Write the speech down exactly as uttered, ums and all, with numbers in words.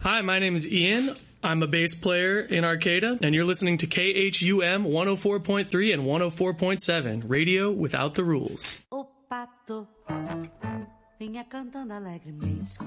Hi, my name is Ian. I'm a bass player in Arcata, and you're listening to K H U M one oh four point three and one oh four point seven, Radio Without the Rules. O pato vinha cantando alegremente.